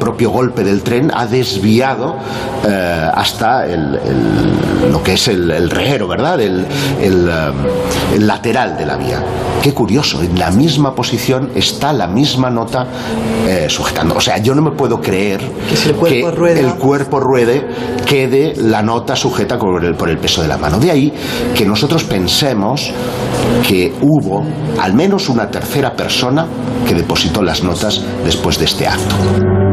propio golpe del tren ha desviado hasta lo que es el reguero, ¿verdad? El lateral de la vía. Qué curioso, en la misma posición está la misma nota sujetando. O sea, yo no me puedo creer que el cuerpo ruede, quede la nota sujeta por el peso de la mano. De ahí que nosotros pensemos que hubo al menos una tercera persona que depositó las notas después de este acto.